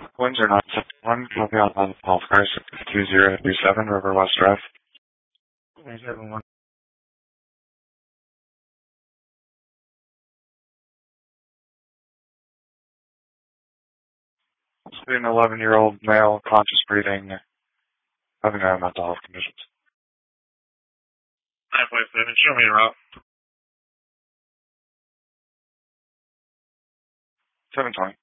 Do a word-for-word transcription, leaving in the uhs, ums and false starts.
Windsor nine seven one, copy out on Paul Christ, two zero three seven, River West Drive. nine seven one. An eleven-year-old male, conscious breathing, having a mental health conditions. nine five seven, show me a route. seven twenty.